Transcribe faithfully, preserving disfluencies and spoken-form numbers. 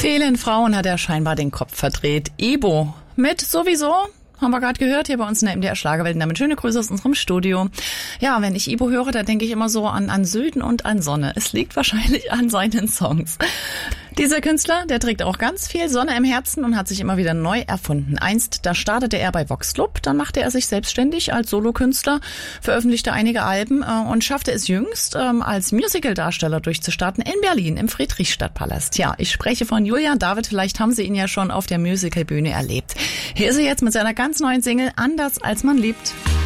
Vielen Frauen hat er scheinbar den Kopf verdreht. Ibo mit sowieso, haben wir gerade gehört, hier bei uns in der M D R Schlagerwelt. Damit schöne Grüße aus unserem Studio. Ja, wenn ich Ibo höre, da denke ich immer so an, an Süden und an Sonne. Es liegt wahrscheinlich an seinen Songs. Dieser Künstler, der trägt auch ganz viel Sonne im Herzen und hat sich immer wieder neu erfunden. Einst, da startete er bei Vox Club, dann machte er sich selbstständig als Solokünstler, veröffentlichte einige Alben äh, und schaffte es jüngst, ähm, als Musicaldarsteller durchzustarten in Berlin im Friedrichstadtpalast. Ja, ich spreche von Julian David, vielleicht haben Sie ihn ja schon auf der Musicalbühne erlebt. Hier ist er jetzt mit seiner ganz neuen Single Anders als man liebt.